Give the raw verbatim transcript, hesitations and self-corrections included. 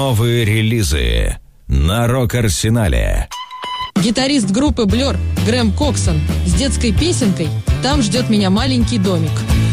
Новые релизы на Рок-Арсенале. Гитарист группы Blur Грэм Коксон с детской песенкой «Там ждет меня маленький домик».